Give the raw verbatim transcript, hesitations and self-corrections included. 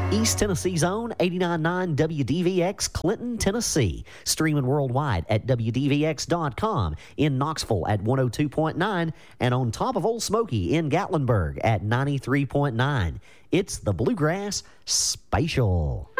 East Tennessee's own eighty-nine point nine W D V X, Clinton, Tennessee. Streaming worldwide at W D V X dot com. In Knoxville at one oh two point nine. And on top of Old Smoky in Gatlinburg at ninety-three point nine. It's the Bluegrass Spatial.